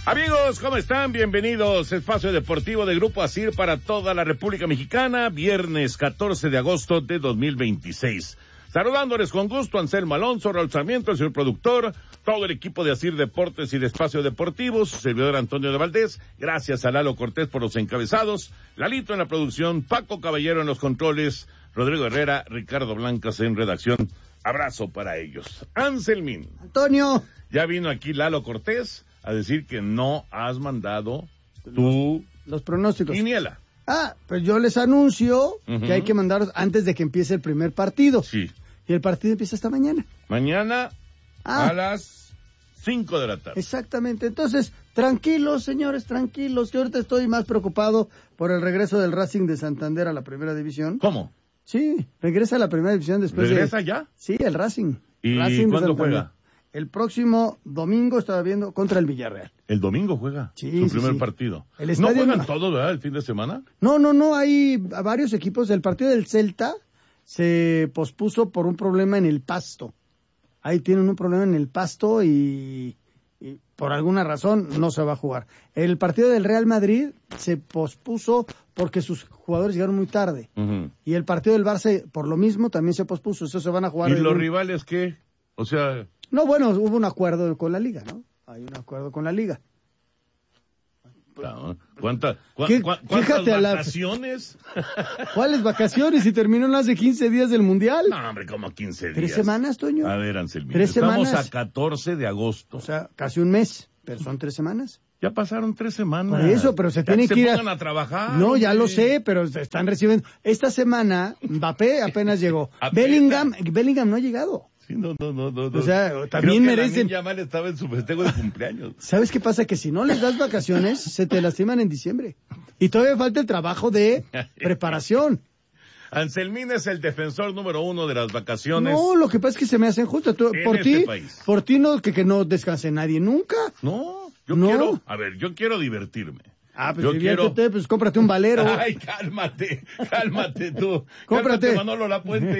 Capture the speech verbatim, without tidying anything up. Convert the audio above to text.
Amigos, ¿cómo están? Bienvenidos. Espacio Deportivo de Grupo Asir para toda la República Mexicana, viernes catorce de agosto de dos mil veintiséis. Saludándoles con gusto, Anselmo Alonso, Raúl Sarmiento, el señor productor, todo el equipo de Asir Deportes y de Espacio Deportivo, su servidor Antonio de Valdés, gracias a Lalo Cortés por los encabezados, Lalito en la producción, Paco Caballero en los controles, Rodrigo Herrera, Ricardo Blancas en redacción. Abrazo para ellos. Anselmín. Antonio. Ya vino aquí Lalo Cortés a decir que no has mandado tu... Los pronósticos. Quiniela. Ah, pues yo les anuncio uh-huh. que hay que mandarlos antes de que empiece el primer partido. Sí. Y el partido empieza esta mañana. Mañana ah. a las cinco de la tarde. Exactamente. Entonces, tranquilos, señores, tranquilos. Yo ahorita estoy más preocupado por el regreso del Racing de Santander a la primera división. ¿Cómo? Sí, regresa a la primera división después ¿Regresa de... ya? Sí, el Racing. ¿Y Racing cuándo juega? El próximo domingo estaba viendo contra el Villarreal. El domingo juega sí, su sí, primer sí. partido. El ¿No juegan no... todos, verdad, el fin de semana? No, no, no, hay varios equipos. El partido del Celta se pospuso por un problema en el pasto. Ahí tienen un problema en el pasto y, y por alguna razón no se va a jugar. El partido del Real Madrid se pospuso porque sus jugadores llegaron muy tarde. Uh-huh. Y el partido del Barça, por lo mismo, también se pospuso. Eso se van a jugar. ¿Y los un... rivales qué? O sea... No, bueno, hubo un acuerdo con la liga, ¿no? Hay un acuerdo con la liga. No, ¿Cuánta, cua, ¿Qué, cua, ¿Cuántas fíjate vacaciones? La... ¿Cuáles vacaciones? Si terminaron hace quince días del Mundial. No, hombre, como quince días. ¿Tres semanas, Toño? A ver, Anselmín, ¿Tres estamos semanas? a catorce de agosto. O sea, casi un mes, pero son tres semanas. Ya pasaron tres semanas. Por eso, pero se tiene que ir se a... pongan a trabajar. No, ya hombre. lo sé, pero están recibiendo... Esta semana, Mbappé apenas llegó. Apenas. Bellingham, Bellingham no ha llegado. Sí, no, no, no, no. O sea, también Creo que merecen... La niña estaba en su festejo de cumpleaños. ¿Sabes qué pasa? Que si no les das vacaciones, se te lastiman en diciembre. Y todavía falta el trabajo de preparación. Anselmín es el defensor número uno de las vacaciones. No, lo que pasa es que se me hacen justas. Tú, en por este ti, país. por ti no, que, que no descanse nadie nunca. No, yo No. quiero, a ver, yo quiero divertirme. Ah, pues yo diviértete, quiero... pues cómprate un valero. Ay, cálmate, cálmate tú. Cómprate. Cálmate, Manolo Lapuente.